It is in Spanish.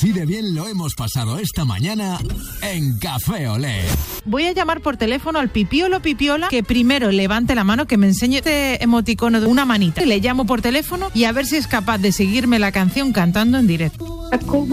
Así de bien lo hemos pasado esta mañana en Café Olé. Voy a llamar por teléfono al Pipiolo Pipiola, que primero levante la mano, que me enseñe este emoticono de una manita. Le llamo por teléfono y a ver si es capaz de seguirme la canción cantando en directo.